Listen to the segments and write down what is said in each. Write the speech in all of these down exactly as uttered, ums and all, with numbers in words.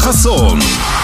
חסון.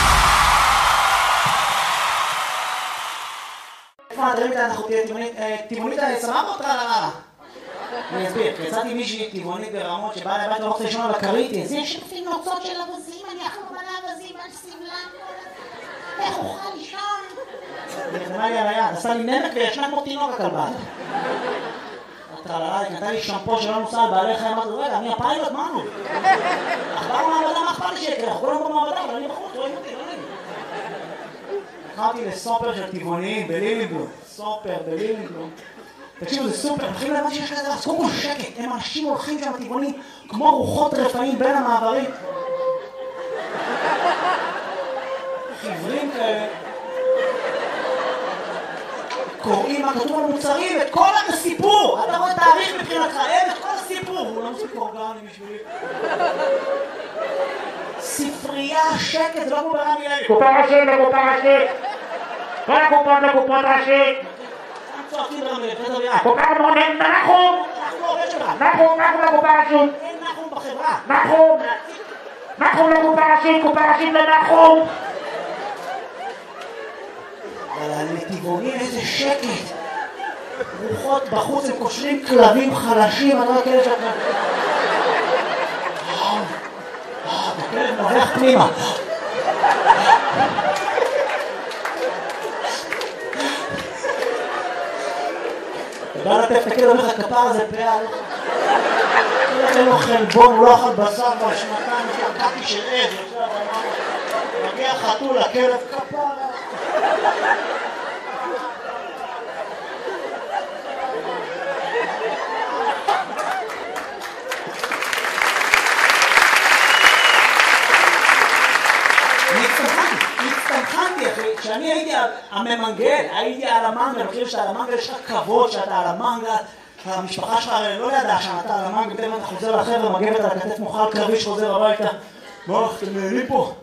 איפה הדברים האלה אנחנו טבעונית סבבה אותך למה? אני אסביר, יצאתי מישהי טבעונית ברמות שבאה לבית לא רוצה לישון על הכרית, אז יש לפי נוצות של אבזים, אני אחלום על האבזים, על סמלם, איך אוכל לישון? היא נראה לי על היד, עשה לי נמק וישנה כמו תינוק הכלבה. הטרללה, היא קנתה לי שמפו שלא נוסע על בעלי חיים, אמרתי, רגע, אני הפיילוט, מה נו? אכבר מעבדה, מה אכפת לי שיקרה? אנחנו כולנו במעבדה, אבל אני בחוץ, רואים אותי, לא נעים. הלכתי לסופר של טבעוניים בלילינבלום, סופר בלילינבלום. תקשיבו, זה סופר, מתחילים להבן שיש כזה, אז קודם כל שקט, הם אנשים הולכים שם טבעונים כמו רוחות רפאים בין המעברים. חיוורים כאלה. קוראים מה כתוב על מוצרים, את כל הסיפור! אתה רואה תאריך מבחינתך, אין את כל הסיפור! הוא לא מוסיף אורגני בשבילי. ספרייה, שקט, זה לא כמו ברמי לוי. קופה ראשית לקופה ראשית. כל הקופות לקופות ראשית. צועקים ברמי לוי, חדר יד. קופה מונן, נחום! אנחנו עובד שלך. נחום, נחום לקופה ראשית. אין נחום בחברה. נחום! נחום לקופה ראשית, קופה ראשית לנחום! אבל הנתיבונים איזה שקט. רוחות בחוץ, הם קושרים כלבים חלשים, אני לא יודע כאלה שאתה... הכלב נובח פנימה. אתה בא לטף את הכלב, אומר לך כפר הזה פאה. אין לו חלבון, הוא לא אכל בשר כבר שנתיים, יש לו קקי של עד. מגיע חתול, הכלב כפר. הצטמחנתי אחי, כשאני הייתי הממנגל, הייתי על המנגל, אני חושב שאתה על המנגל יש לך כבוד שאתה על המנגל, המשפחה שלך לא ידעה שאתה על המנגל, פתאום אתה חוזר לחבר'ה, מגבת על הכתף מוכל קרבי שחוזר הביתה. מה, אתם נהנים פה?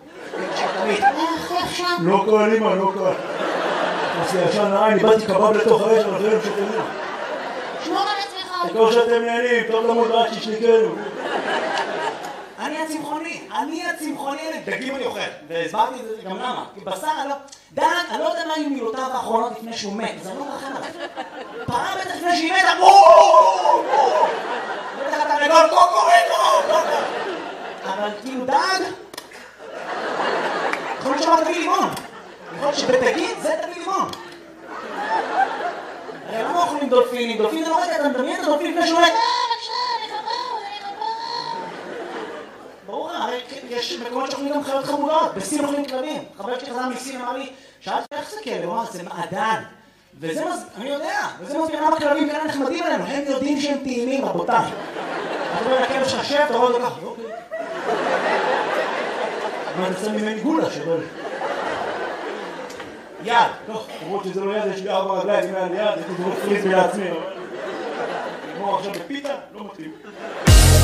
לא קל אימא, לא קל. עשי ישן לעין, איבדתי קבב לתוך האש, אבל זה לא שתהנים. שמור על עצמך. תקור שאתם נהנים, טוב למוד רק שישליקנו. אני הצמחוני, אני הצמחוני, דגים אני אוכל, והסברתי את זה גם למה, כי בשר אני לא, דן, אני לא יודע מה היו מילותיו האחרונות לפני שהוא מת, אז אני לא מרחם עליו. פרה בטח לפני שהיא מתה, בואו! בטח אתה נגול, קוקוריקו! אבל כאילו דג, יכול להיות שאמר תביא לימון, יכול להיות שבדגים זה תביא לימון. הרי למה אוכלים דולפינים? דולפין זה לא רגע, אתה מדמיין את הדולפין לפני שהוא מת? ברור, הרי יש מקומות שאוכלים גם חיות חמודות, בסין אוכלים כלבים. חבר שלי חזר מסין אמר לי, שאלתי איך זה כלב? הוא אמר, זה מעדן. וזה מז... אני יודע, וזה מסביר למה כלבים כאלה נחמדים עלינו, הם יודעים שהם טעימים, רבותיי. אתה רואה לכלב שלך שב, אתה רואה אותו ככה, אוקיי. אבל אני שם ממני גולה שבל. יד, טוב, למרות שזה לא יד, יש לי ארבע רגליים, אם היה לי יד, הייתי דובר פריז לעצמי. נגמור עכשיו בפיתה, לא מתאים.